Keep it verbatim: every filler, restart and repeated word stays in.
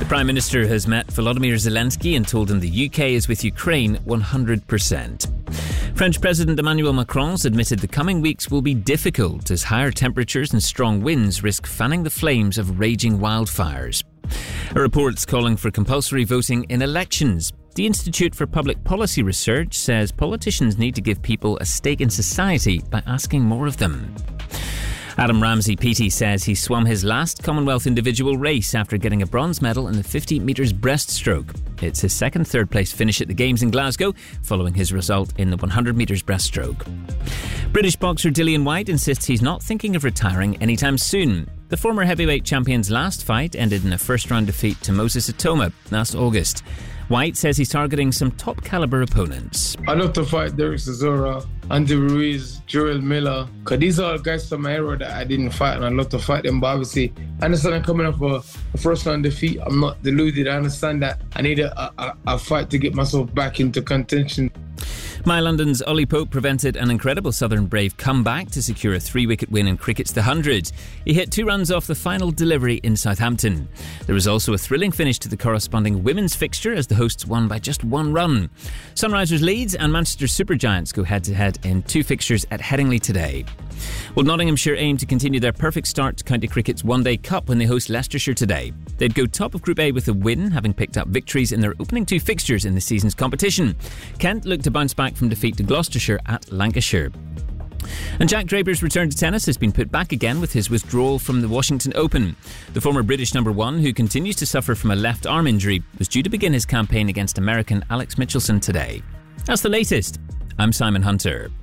The Prime Minister has met Volodymyr Zelensky and told him the U K is with Ukraine one hundred percent. French President Emmanuel Macron has admitted the coming weeks will be difficult as higher temperatures and strong winds risk fanning the flames of raging wildfires. A report's calling for compulsory voting in elections. The Institute for Public Policy Research says politicians need to give people a stake in society by asking more of them. Adam Ramsey P T says he swum his last Commonwealth individual race after getting a bronze medal in the fifty metres breaststroke. It's his second third place finish at the Games in Glasgow, following his result in the one hundred metres breaststroke. British boxer Dillian Whyte insists he's not thinking of retiring anytime soon. The former heavyweight champion's last fight ended in a first-round defeat to Moses Atoma last August. Whyte says he's targeting some top-caliber opponents. I'd love to fight Derek Chisora, Andy Ruiz, Jarrell Miller, because these are all guys from my era that I didn't fight, and I'd love to fight them. But obviously, I understand I'm coming off a, a first-round defeat. I'm not deluded. I understand that I need a, a, a fight to get myself back into contention. My London's Ollie Pope prevented an incredible Southern Brave comeback to secure a three-wicket win in cricket's The Hundred. He hit two runs off the final delivery in Southampton. There was also a thrilling finish to the corresponding women's fixture as the hosts won by just one run. Sunrisers Leeds and Manchester Supergiants go head-to-head in two fixtures at Headingley today. Well, Nottinghamshire aim to continue their perfect start to County Cricket's One Day Cup when they host Leicestershire today. They'd go top of Group A with a win, having picked up victories in their opening two fixtures in the season's competition. Kent look to bounce back from defeat to Gloucestershire at Lancashire. And Jack Draper's return to tennis has been put back again with his withdrawal from the Washington Open. The former British number one, who continues to suffer from a left arm injury, was due to begin his campaign against American Alex Michelson today. That's the latest. I'm Simon Hunter.